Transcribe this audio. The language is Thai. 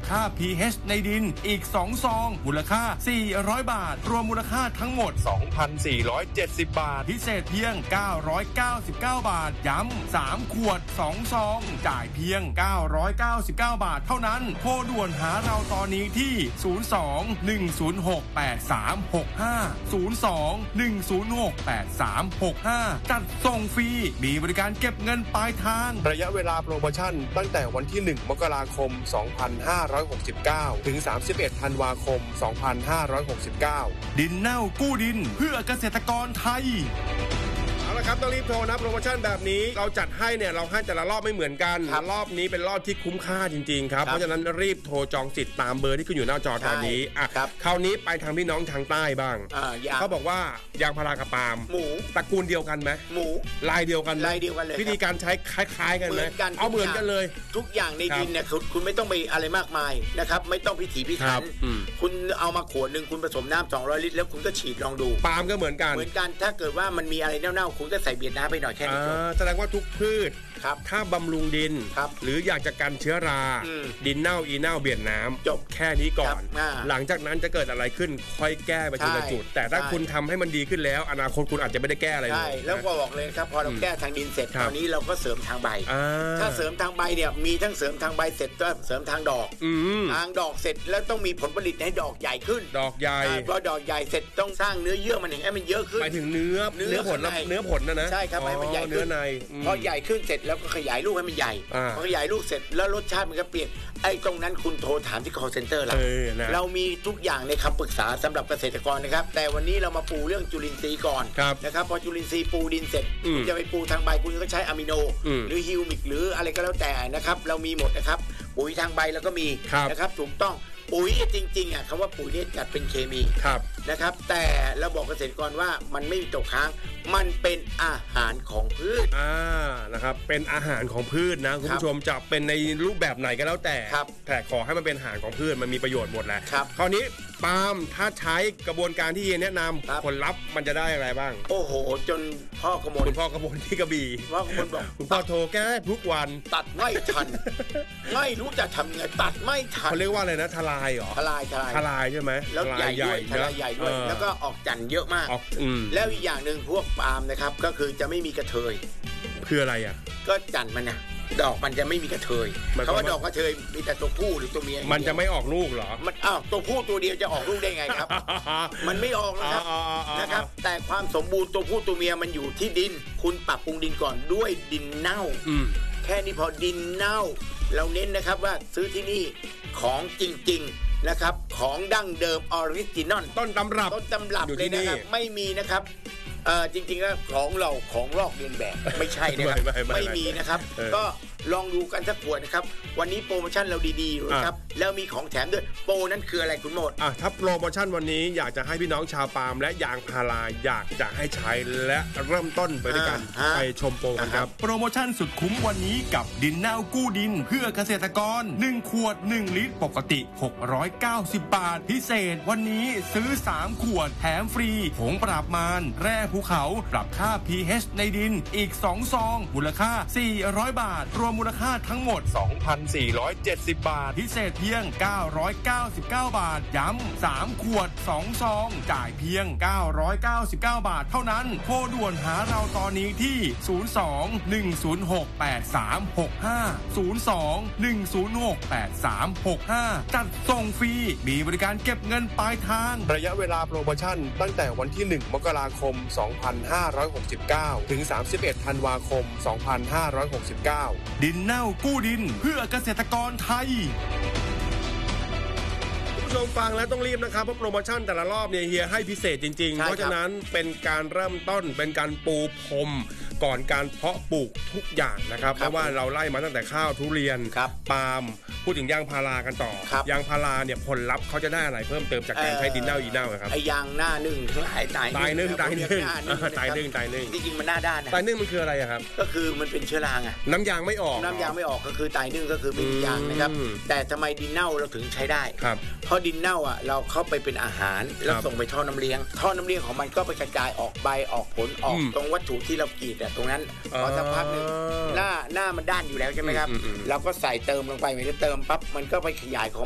ค่า pH ในดินอีก2ซองมูลค่า400บาทรวมมูลค่าทั้งหมด 2,470 บาทพิเศษเพียง999บาทย้ำ3ขวด2ซองจ่ายเพียง999บาทเท่านั้นโทรด่วนหาเราตอนนี้ที่02-106-8365 จัดส่งฟรีมีบริการเก็บเงินปลายทางระยะเวลาโปรโมชั่นตั้งแต่วันที่1มกราคม2569ถึง31ธันวาคม2569ดินเน่ากู้ดินเพื่อเกษตรกรไทยเอาละครับต้องรีบโทรนะโปรโมชั่นแบบนี้เราจัดให้เนี่ยเราให้แต่ละรอบไม่เหมือนกันรอบนี้เป็นรอบที่คุ้มค่าจริงๆครับเพราะฉะนั้นรีบโทรจองสิทธิ์ตามเบอร์ที่ขึ้นอยู่หน้าจอตอนนี้คราวนี้ไปทางพี่น้องทางใต้บ้างเขาบอกว่ายางพารากับปาล์มหมูตระกูลเดียวกันไหมหมูลายเดียวกันเลยวิธีการใช้คล้ายๆกันไหมเอาเหมือนกันเลยทุกอย่างในดินเนี่ยคุณไม่ต้องไปอะไรมากมายนะครับไม่ต้องพิถีพิถันคุณเอามาขวดนึงคุณผสมน้ำ200ลิตรแล้วคุณก็ฉีดลองดูปาล์มก็เหมือนกันถ้าเกิดว่ามันมีอะไรเน่าๆคุณก็ใส่เบียดน้ำไปหน่อยแค่นี้แสดงว่าทุกพืชถ้าบำรุงดินหรืออยากจะกันเชื้อราดินเน่าอีเน่าเบียดน้ำจบแค่นี้ก่อนหลังจากนั้นจะเกิดอะไรขึ้นค่อยแก้ไปทีละจุดแต่ถ้าคุณทำให้มันดีขึ้นแล้วอนาคตคุณอาจจะไม่ได้แก้อะไรเลยแล้วก็บอกเลยครับพอเราแก้ทางดินเสร็จตอนนี้เราก็เสริมทางใบถ้าเสริมทางใบเนี่ยมีทั้งเสริมทางใบเสร็จก็เสริมทางดอกทางดอกเสร็จแล้วต้องมีผลผลิตให้ดอกใหญ่ขึ้นดอกใหญ่พอดอกใหญ่เสร็จต้องสร้างเนื้อเยื่อมันให้มันเยอะขึ้นหมายถึงเนื้อผลนะใช่ครับให้มันใหญ่ขึ้นพอใหญ่ขึ้นเสร็จแล้วก็ขยายลูกให้มันใหญ่พอขยายลูกเสร็จแล้วรสชาติมันก็เปลี่ยนไอ้ตรงนั้นคุณโทรถามที่ call center เรามีทุกอย่างในคำปรึกษาสำหรับเกษตรกรนะครับแต่วันนี้เรามาปูเรื่องจุลินทรีย์ก่อนนะครับพอจุลินทรีย์ปูดินเสร็จคุณจะไปปูทางใบคุณก็ใช้อะมิโนหรือฮิวมิกหรืออะไรก็แล้วแต่นะครับเรามีหมดนะครับปุ๋ยทางใบแล้วก็มีนะครับถูกต้องปุ๋ยจริงๆคำว่าปุ๋ยเนี่ยจัดเป็นเคมีนะครับแต่เราบอกเกษตรกรว่ามันไม่มีตกค้างมันเป็นอาหารของพืชนะครับเป็นอาหารของพืชนะคุณผู้ชมจะเป็นในรูปแบบไหนก็แล้วแต่ขอให้มันเป็นอาหารของพืชมันมีประโยชน์หมดแหละคราวนี้ปาล์มถ้าใช้กระบวนการที่เฮียแนะนำผลลัพธ์มันจะได้อะไรบ้างโอ้โหจนคุณพ่อกระมวลที่กระบี่พ่อกระมวลบอกคุณพ่อโทรแก้ทุกวันตัดไม่ทันไม่รู้จะทำไงตัดไม่ทันเขาเรียกว่าอะไรนะทลายเหรอทลายใช่ไหมแล้วใหญ่ด้วยทลายใหญ่ด้วยแล้วก็ออกจันเยอะมากแล้วอีกอย่างหนึ่งพวกปาล์มนะครับก็คือจะไม่มีกระเทยคืออะไรก็จันมันนะดอกมันจะไม่มีกระเทยเขาว่าดอกกระเทยมีแต่ตัวผู้หรือตัวเมียมันจะไม่ออกลูกเหรอมันตัวผู้ตัวเดียวจะออกลูกได้ไงครับมันไม่ออกนะครับแต่ความสมบูรณ์ตัวผู้ตัวเมียมันอยู่ที่ดินคุณปรับปรุงดินก่อนด้วยดินเน่าแค่นี้พอดินเน่าเราเน้นนะครับว่าซื้อที่นี่ของจริงๆนะครับของดั้งเดิมออริจินอลต้นตำรับเลยนะครับไม่มีนะครับจริงๆแล้วของเราของลอกเลียนแบบไม่ใช่นะครับไม่มีนะครับก็ลองดูกันสักขวดนะครับวันนี้โปรโมชั่นเราดีๆนะครับแล้วมีของแถมด้วยโปรนั้นคืออะไรคุณโมดถ้าโปรโมชั่นวันนี้อยากจะให้พี่น้องชาวปาล์มและยางพาราอยากจะให้ใช้และเริ่มต้นไปด้วยกันไปชมโปรกันครับโปรโมชั่นสุดคุ้มวันนี้กับดินเน่ากู้ดินเพื่อเกษตรกร1ขวด1ลิตรปกติ690บาทพิเศษวันนี้ซื้อ3ขวดแถมฟรีผงปราบมารแร่ภูเขาปรับค่า pH ในดินอีก2ซองมูลค่า400บาทรวมมูลค่าทั้งหมด 2,470 บาทพิเศษเพียง999บาทย้ำ3ขวด2ซองจ่ายเพียง999บาทเท่านั้นโทรด่วนหาเราตอนนี้ที่02-106-8365 จัดส่งฟรีมีบริการเก็บเงินปลายทางระยะเวลาโปรโมชั่นตั้งแต่วันที่1มกราคม2569ถึง31ธันวาคม2569ดินเน่ากู้ดินเพื่อเกษตรกรไทยผู้ชมฟังแล้วต้องรีบนะครับเพราะโปรโมชั่นแต่ละรอบเนี่ยเฮียให้พิเศษจริงๆเพราะฉะนั้นเป็นการเริ่มต้นเป็นการปูพรมก่อนการเพาะปลูกทุกอย่างนะครับเพราะว่าเราไล่มาตั้งแต่ข้าวทุเรียนปาล์มพูดถึงยางพารากันต่อยางพาราเนี่ยผลลัพธ์เขาจะได้อะไรเพิ่มเติมจากการใช้ดินเน่าอีเน่าครับไอยางหน้านึ่งตายนึ่งจริงๆมันหน้าด้านนะตายนึ่งมันคืออะไรครับก็คือมันเป็นเชื้อราไงน้ำยางไม่ออกก็คือตายนึ่งก็คือไม่มียางนะครับแต่ทำไมดินเน่าเราถึงใช้ได้เพราะดินเน่าเราเข้าไปเป็นอาหารแล้วส่งไปท่อน้ำเลี้ยงของมันก็ไปกระจายออกใบออกผลออกตรงวัตถุที่เรากรีดตรงนั้นพอสักพักนึงหน้ามันด้านอยู่แล้วใช่ไหมครับเราก็ใส่เติมลงไปเมื่อเติมปั๊บมันก็ไปขยายของ